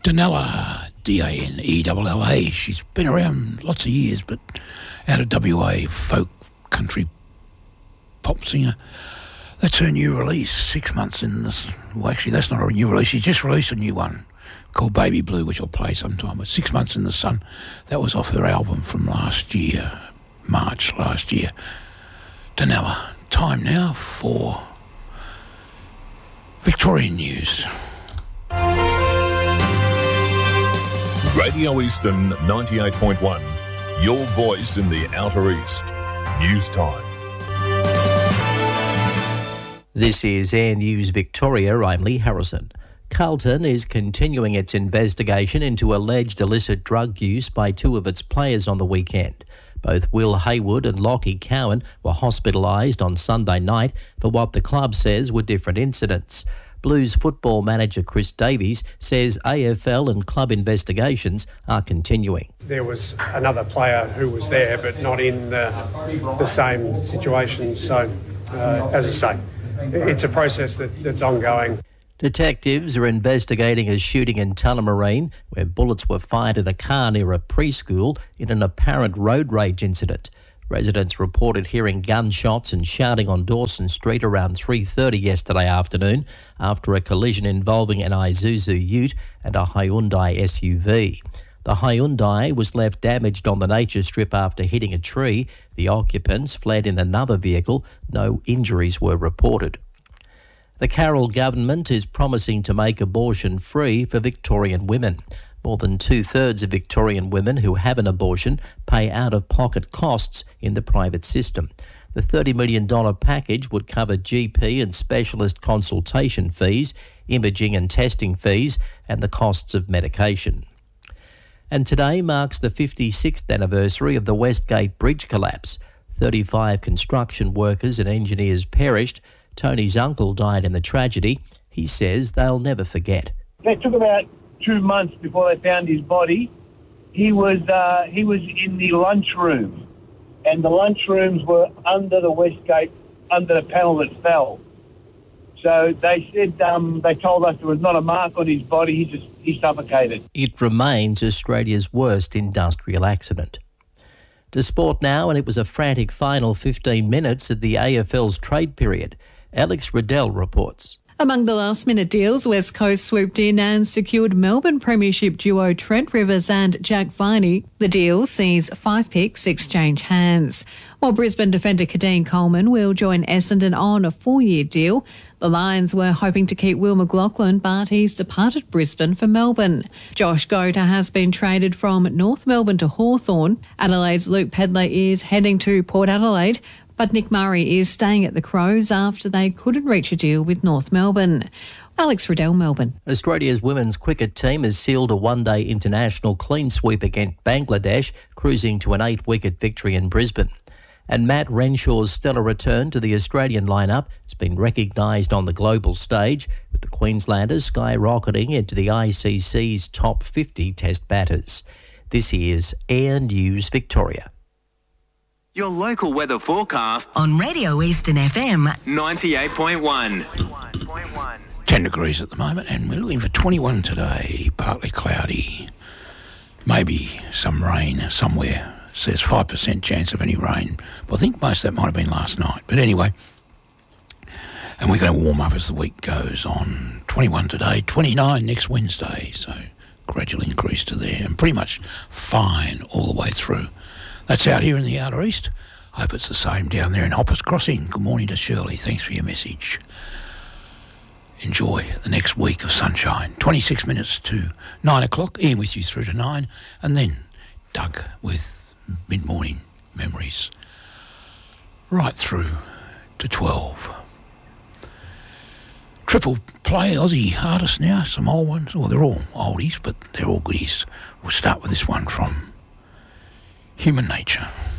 Danella, Danella. She's been around lots of years, but out of WA, folk country pop singer. That's her new release, 6 months in this. Well, actually, that's not a new release. She's just released a new one called Baby Blue, which I'll play sometime. But 6 months in the sun, that was off her album from last year, March last year. Danella. Time now for Victorian news. Radio Eastern 98.1, your voice in the Outer East. News time. This is Air News Victoria. I'm Lee Harrison. Carlton is continuing its investigation into alleged illicit drug use by two of its players on the weekend. Both Will Haywood and Lockie Cowan were hospitalised on Sunday night for what the club says were different incidents. Blues football manager Chris Davies says AFL and club investigations are continuing. There was another player who was there but not in the same situation. So, as I say, it's a process that's ongoing. Detectives are investigating a shooting in Tullamarine where bullets were fired at a car near a preschool in an apparent road rage incident. Residents reported hearing gunshots and shouting on Dawson Street around 3:30 yesterday afternoon after a collision involving an Isuzu Ute and a Hyundai SUV. The Hyundai was left damaged on the nature strip after hitting a tree. The occupants fled in another vehicle. No injuries were reported. The Carroll government is promising to make abortion free for Victorian women. More than 2/3 of Victorian women who have an abortion pay out-of-pocket costs in the private system. The $30 million package would cover GP and specialist consultation fees, imaging and testing fees, and the costs of medication. And today marks the 56th anniversary of the Westgate Bridge collapse. 35 construction workers and engineers perished. Tony's uncle died in the tragedy. He says they'll never forget. They took about 2 months before they found his body. He was in the lunchroom, and the lunchrooms were under the Westgate, under the panel that fell. So they said, they told us there was not a mark on his body. He suffocated. It remains Australia's worst industrial accident. To sport now, and it was a frantic final 15 minutes of the AFL's trade period. Alex Riddell reports. Among the last-minute deals, West Coast swooped in and secured Melbourne Premiership duo Trent Rivers and Jack Viney. The deal sees 5 picks exchange hands. While Brisbane defender Kadeen Coleman will join Essendon on a 4-year deal. The Lions were hoping to keep Will McLaughlin, but he's departed Brisbane for Melbourne. Josh Gota has been traded from North Melbourne to Hawthorn. Adelaide's Luke Pedler is heading to Port Adelaide. But Nick Murray is staying at the Crows after they couldn't reach a deal with North Melbourne. Alex Riddell, Melbourne. Australia's women's cricket team has sealed a one-day international clean sweep against Bangladesh, cruising to an 8-wicket victory in Brisbane. And Matt Renshaw's stellar return to the Australian lineup has been recognised on the global stage, with the Queenslanders skyrocketing into the ICC's top 50 test batters. This is Air News Victoria. Your local weather forecast on Radio Eastern FM 98.1. 10 degrees at the moment, and we're looking for 21 today, partly cloudy. Maybe some rain somewhere. It says 5% chance of any rain. But I think most of that might have been last night. But anyway, and we're going to warm up as the week goes on. 21 today, 29 next Wednesday, so gradual increase to there, and pretty much fine all the way through. That's out here in the Outer East. I hope it's the same down there in Hoppers Crossing. Good morning to Shirley. Thanks for your message. Enjoy the next week of sunshine. 26 minutes to 9 o'clock. Ian with you through to 9. And then Doug with mid-morning memories. Right through to 12. Triple play Aussie artists now. Some old ones. Well, they're all oldies, but they're all goodies. We'll start with this one from Human Nature.